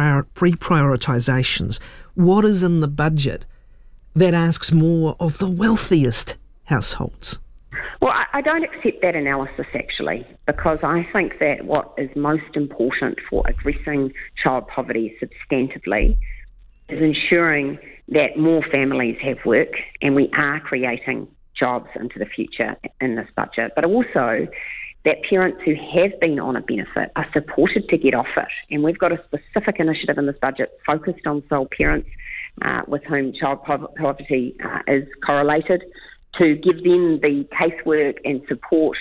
reprioritisations. What is in the budget that asks more of the wealthiest households? Well, I don't accept that analysis, actually, because I think that what is most important for addressing child poverty substantively is ensuring that more families have work, and we are creating jobs into the future in this budget, but also that parents who have been on a benefit are supported to get off it. And we've got a specific initiative in this budget focused on sole parents with whom child poverty is correlated, to give them the casework and support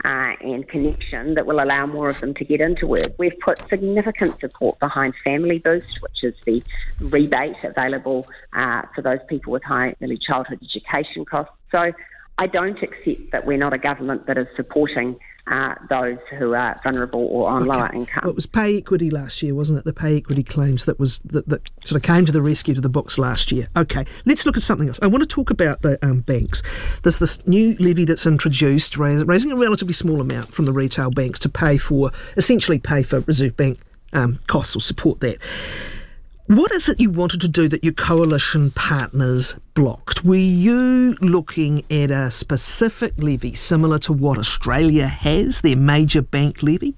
and connection that will allow more of them to get into work. We've put significant support behind Family Boost, which is the rebate available for those people with high early childhood education costs. So I don't accept that we're not a government that is supporting those who are vulnerable or on lower income. Well, it was pay equity last year, wasn't it? The pay equity claims that sort of came to the rescue to the books last year. Okay, let's look at something else. I want to talk about the banks. There's this new levy that's introduced, raising a relatively small amount from the retail banks to essentially pay for Reserve Bank costs or support that. What is it you wanted to do that your coalition partners blocked? Were you looking at a specific levy similar to what Australia has, their major bank levy?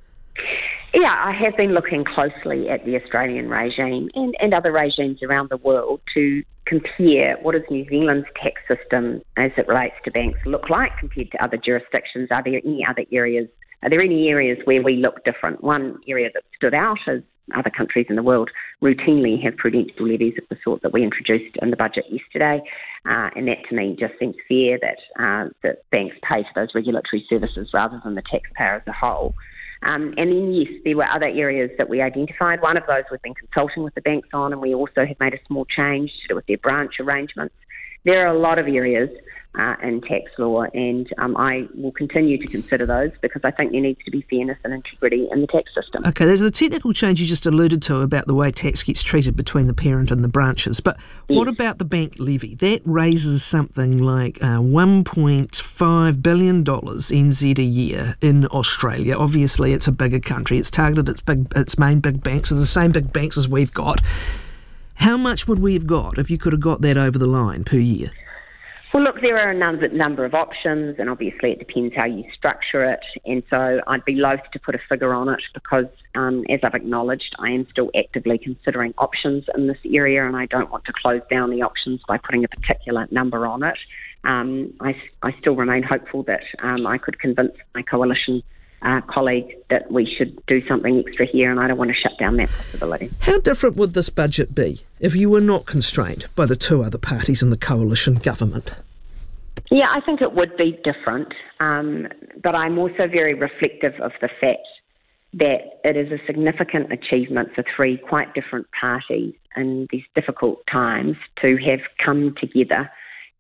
Yeah, I have been looking closely at the Australian regime and other regimes around the world to compare what does New Zealand's tax system as it relates to banks look like compared to other jurisdictions. Are there any areas where we look different? One area that stood out is other countries in the world routinely have prudential levies of the sort that we introduced in the budget yesterday, and that to me just seems fair that banks pay for those regulatory services rather than the taxpayer as a whole. And then, yes, there were other areas that we identified. One of those we've been consulting with the banks on, and we also have made a small change to do with their branch arrangements. There are a lot of areas in tax law, and I will continue to consider those because I think there needs to be fairness and integrity in the tax system. Okay, there's a technical change you just alluded to about the way tax gets treated between the parent and the branches, but what about the bank levy? That raises something like $1.5 billion NZ a year in Australia. Obviously, it's a bigger country. It's targeted its main big banks, are the same big banks as we've got. How much would we have got if you could have got that over the line per year? Well, look, there are a number of options, and obviously it depends how you structure it. And so I'd be loath to put a figure on it because, as I've acknowledged, I am still actively considering options in this area, and I don't want to close down the options by putting a particular number on it. I still remain hopeful that I could convince my coalition colleague that we should do something extra here, and I don't want to shut down that possibility. How different would this budget be if you were not constrained by the two other parties in the coalition government? Yeah, I think it would be different, but I'm also very reflective of the fact that it is a significant achievement for three quite different parties in these difficult times to have come together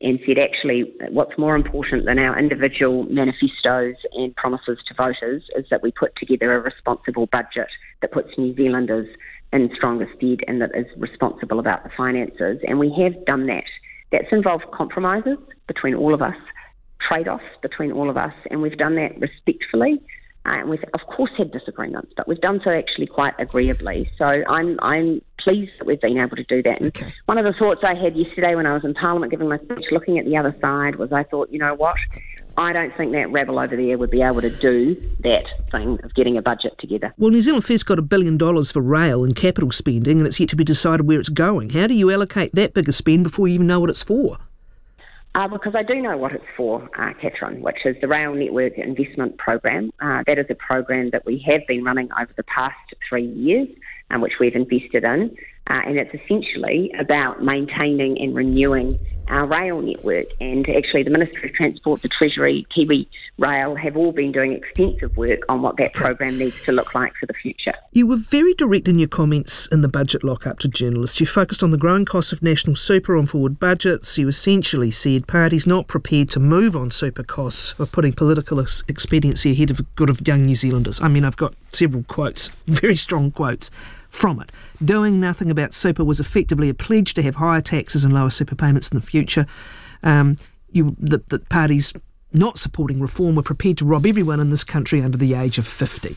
and said, actually, what's more important than our individual manifestos and promises to voters is that we put together a responsible budget that puts New Zealanders in stronger stead and that is responsible about the finances. And we have done that. That's involved compromises between all of us, trade-offs between all of us, and we've done that respectfully. And we've, of course, had disagreements, but we've done so actually quite agreeably. So I'm pleased that we've been able to do that. And one of the thoughts I had yesterday when I was in Parliament giving my speech, looking at the other side, was I thought, you know what, I don't think that rabble over there would be able to do that thing of getting a budget together. Well, New Zealand First got $1 billion for rail and capital spending, and it's yet to be decided where it's going. How do you allocate that bigger spend before you even know what it's for? Because I do know what it's for, Catherine, which is the Rail Network Investment Program. That is a program that we have been running over the past 3 years, which we've invested in. And it's essentially about maintaining and renewing our rail network. And actually the Ministry of Transport, the Treasury, Kiwi Rail have all been doing extensive work on what that program needs to look like for the future. You were very direct in your comments in the budget lock-up to journalists. You focused on the growing costs of national super on forward budgets. You essentially said parties not prepared to move on super costs are putting political expediency ahead of the good of young New Zealanders. I mean, I've got several quotes, very strong quotes from it. Doing nothing about super was effectively a pledge to have higher taxes and lower super payments in the future. The parties not supporting reform were prepared to rob everyone in this country under the age of 50.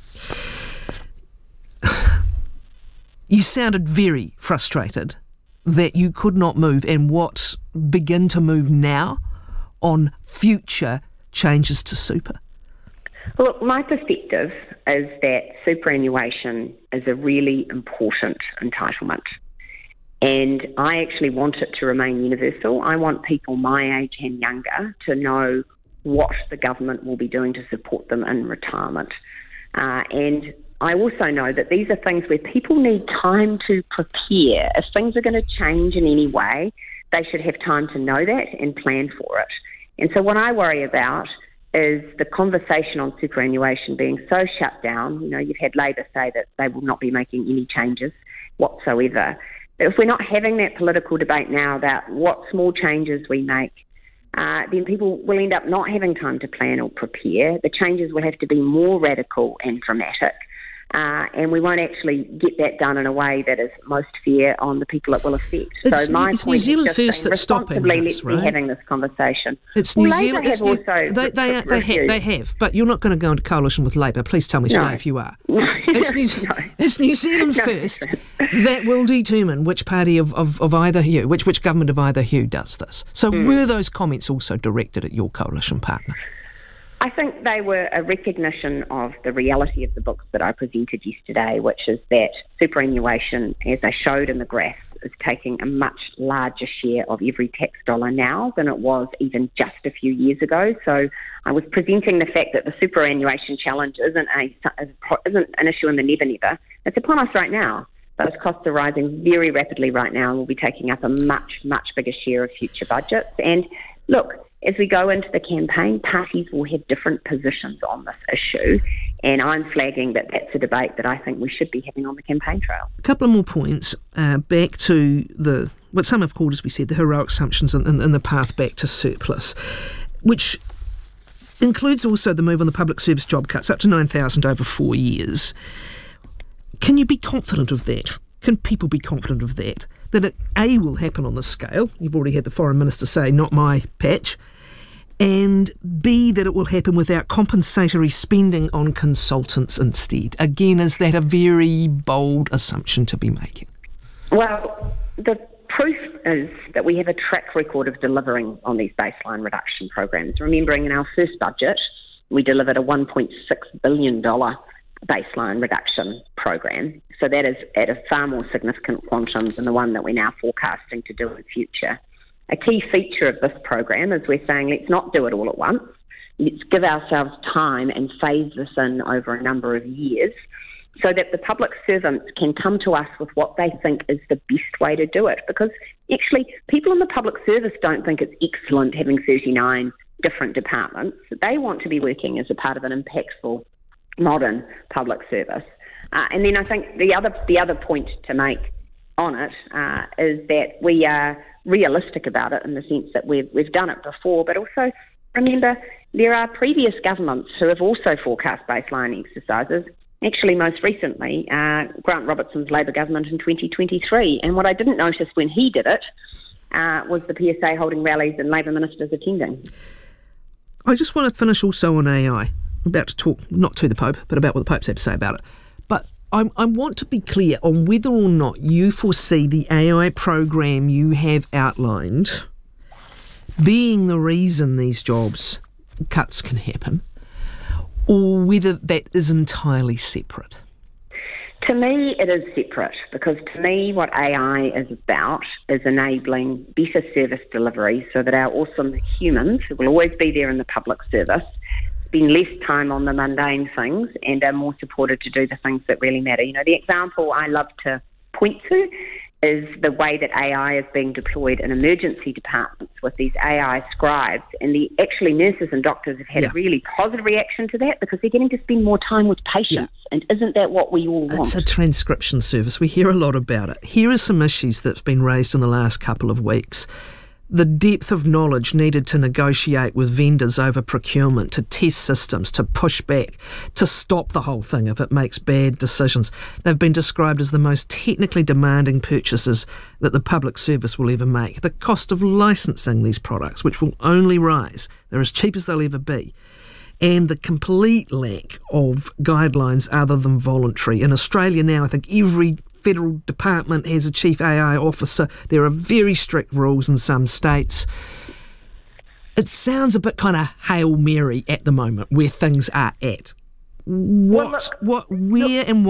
You sounded very frustrated that you could not move and begin to move now on future changes to super. Well, look, my perspective is that superannuation is a really important entitlement. And I actually want it to remain universal. I want people my age and younger to know what the government will be doing to support them in retirement. And I also know that these are things where people need time to prepare. If things are going to change in any way, they should have time to know that and plan for it. And so what I worry about is the conversation on superannuation being so shut down. You know, you've had Labor say that they will not be making any changes whatsoever. But if we're not having that political debate now about what small changes we make, then people will end up not having time to plan or prepare. The changes will have to be more radical and dramatic. And we won't actually get that done in a way that is most fair on the people it will affect. It's so my New point Zealand is just First that's stopping this, let's right? be having this conversation. It's well, New Labor Zealand. have also They have, but you're not going to go into coalition with Labor. Please tell me today if you are. It's New Zealand First that will determine which party of either hue, which government of either hue does this. So were those comments also directed at your coalition partner? I think they were a recognition of the reality of the books that I presented yesterday, which is that superannuation, as I showed in the graph, is taking a much larger share of every tax dollar now than it was even just a few years ago. So I was presenting the fact that the superannuation challenge isn't an issue in the never never. It's upon us right now. Those costs are rising very rapidly right now and will be taking up a much, much bigger share of future budgets. And look, as we go into the campaign, parties will have different positions on this issue, and I'm flagging that that's a debate that I think we should be having on the campaign trail. A couple of more points back to what some have called, as we said, the heroic assumptions and the path back to surplus, which includes also the move on the public service job cuts up to 9,000 over 4 years. Can you be confident of that? Can people be confident of that? That it, A, will happen on this scale. You've already had the Foreign Minister say, not my patch. And B, that it will happen without compensatory spending on consultants instead. Again, is that a very bold assumption to be making? Well, the proof is that we have a track record of delivering on these baseline reduction programs. Remembering in our first budget, we delivered a $1.6 billion baseline reduction program. So that is at a far more significant quantum than the one that we're now forecasting to do in the future. A key feature of this program is we're saying let's not do it all at once. Let's give ourselves time and phase this in over a number of years so that the public servants can come to us with what they think is the best way to do it. Because actually, people in the public service don't think it's excellent having 39 different departments. They want to be working as a part of an impactful, modern public service. And then I think the other point to make on it is that we are realistic about it in the sense that we've done it before, but also remember there are previous governments who have also forecast baseline exercises. Actually, most recently, Grant Robertson's Labor government in 2023. And what I didn't notice when he did it was the PSA holding rallies and Labor ministers attending. I just want to finish also on AI. I'm about to talk, not to the Pope, but about what the Pope's had to say about it. But I want to be clear on whether or not you foresee the AI program you have outlined being the reason these jobs cuts can happen, or whether that is entirely separate. To me, it is separate, because to me what AI is about is enabling better service delivery so that our awesome humans, who will always be there in the public service, spend less time on the mundane things and are more supported to do the things that really matter. You know, the example I love to point to is the way that AI is being deployed in emergency departments with these AI scribes. And actually nurses and doctors have had a really positive reaction to that, because they're getting to spend more time with patients. And isn't that what we all want? It's a transcription service. We hear a lot about it. Here are some issues that's been raised in the last couple of weeks. The depth of knowledge needed to negotiate with vendors over procurement, to test systems, to push back, to stop the whole thing if it makes bad decisions. They've been described as the most technically demanding purchases that the public service will ever make. The cost of licensing these products, which will only rise. They're as cheap as they'll ever be. And the complete lack of guidelines other than voluntary. In Australia now, I think every federal department has a chief AI officer. There are very strict rules in some states. It sounds a bit kind of Hail Mary at the moment where things are at. Where will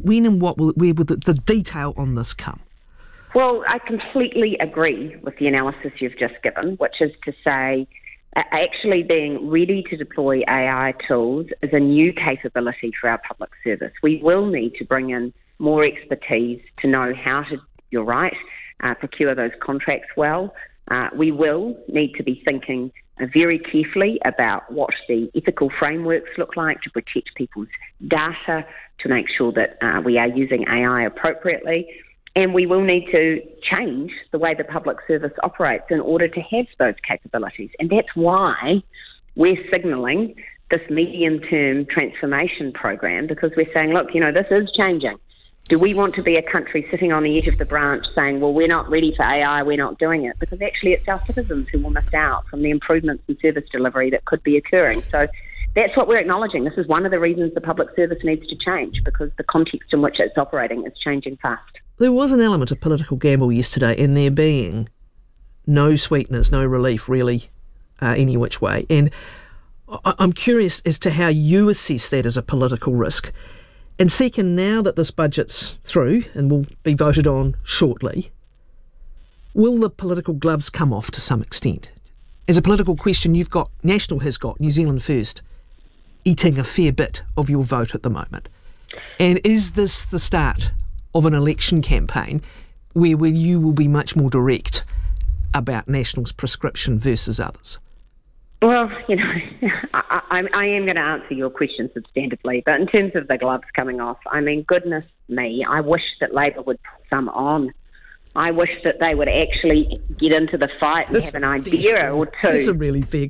the detail on this come? Well, I completely agree with the analysis you've just given, which is to say actually being ready to deploy AI tools is a new capability for our public service. We will need to bring in more expertise to know how to, you're right, procure those contracts well. We will need to be thinking very carefully about what the ethical frameworks look like to protect people's data, to make sure that we are using AI appropriately. And we will need to change the way the public service operates in order to have those capabilities. And that's why we're signalling this medium-term transformation program, because we're saying, look, you know, this is changing. Do we want to be a country sitting on the edge of the branch saying, well, we're not ready for AI, we're not doing it? Because actually it's our citizens who will miss out from the improvements in service delivery that could be occurring. So that's what we're acknowledging. This is one of the reasons the public service needs to change, because the context in which it's operating is changing fast. There was an element of political gamble yesterday in there being no sweeteners, no relief really any which way. And I'm curious as to how you assess that as a political risk. And second, now that this budget's through and will be voted on shortly, will the political gloves come off to some extent? As a political question, National has got New Zealand First eating a fair bit of your vote at the moment. And is this the start of an election campaign where you will be much more direct about National's prescription versus others? Well, you know, I am going to answer your question substantively, but in terms of the gloves coming off, I mean, goodness me, I wish that Labor would put some on. I wish that they would actually get into the fight and have an idea or two. That's a really fair.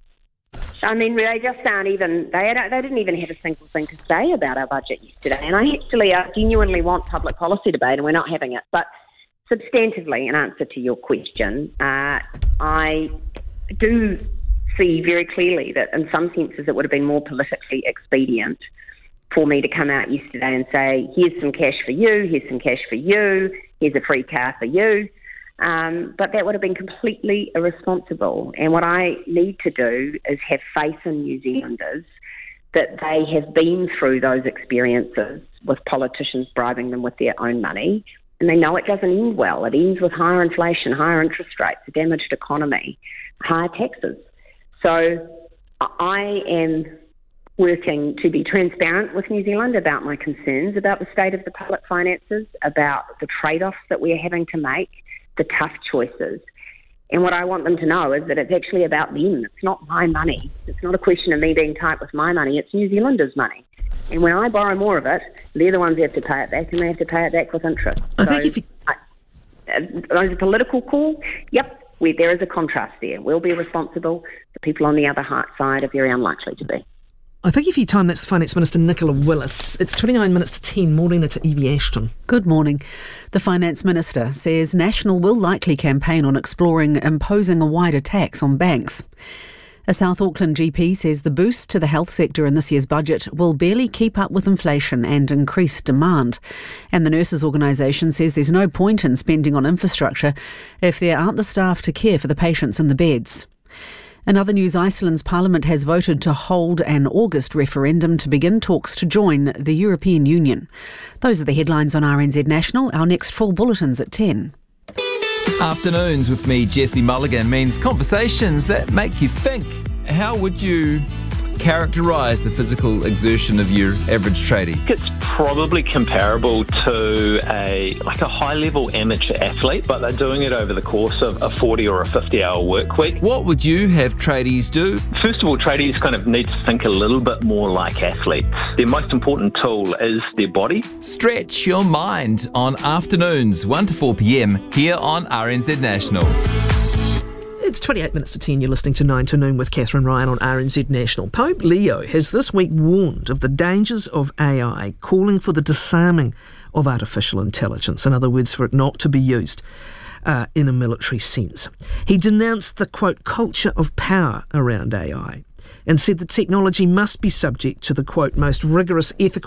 I mean, they just aren't even, they didn't even have a single thing to say about our budget yesterday. And I genuinely want public policy debate, and we're not having it. But substantively, in answer to your question, I do see very clearly that in some senses it would have been more politically expedient for me to come out yesterday and say, here's some cash for you, here's some cash for you, here's a free car for you. But that would have been completely irresponsible. And what I need to do is have faith in New Zealanders that they have been through those experiences with politicians bribing them with their own money, and they know it doesn't end well. It ends with higher inflation, higher interest rates, a damaged economy, higher taxes. So I am working to be transparent with New Zealand about my concerns about the state of the public finances, about the trade-offs that we are having to make, the tough choices. And what I want them to know is that it's actually about them. It's not my money. It's not a question of me being tight with my money. It's New Zealanders' money. And when I borrow more of it, they're the ones who have to pay it back, and they have to pay it back with interest. on a political call, there is a contrast there. We'll be responsible. The people on the other side are very unlikely to be. I thank you for your time. That's the Finance Minister, Nicola Willis. It's 29 minutes to 10. Morning to Evie Ashton. Good morning. The Finance Minister says National will likely campaign on exploring imposing a wider tax on banks. A South Auckland GP says the boost to the health sector in this year's budget will barely keep up with inflation and increased demand. And the Nurses Organisation says there's no point in spending on infrastructure if there aren't the staff to care for the patients in the beds. In other news, Iceland's parliament has voted to hold an August referendum to begin talks to join the European Union. Those are the headlines on RNZ National. Our next full bulletin's at 10. Afternoons with me, Jesse Mulligan, means conversations that make you think. How would you characterise the physical exertion of your average tradie? It's probably comparable to a high-level amateur athlete, but they're doing it over the course of a 40 or a 50-hour work week. What would you have tradies do? First of all, tradies kind of need to think a little bit more like athletes. Their most important tool is their body. Stretch your mind on afternoons, 1 to 4 p.m, here on RNZ National. It's 28 minutes to 10. You're listening to 9 to Noon with Catherine Ryan on RNZ National. Pope Leo has this week warned of the dangers of AI, calling for the disarming of artificial intelligence. In other words, for it not to be used in a military sense. He denounced the, quote, culture of power around AI and said the technology must be subject to the, quote, most rigorous ethical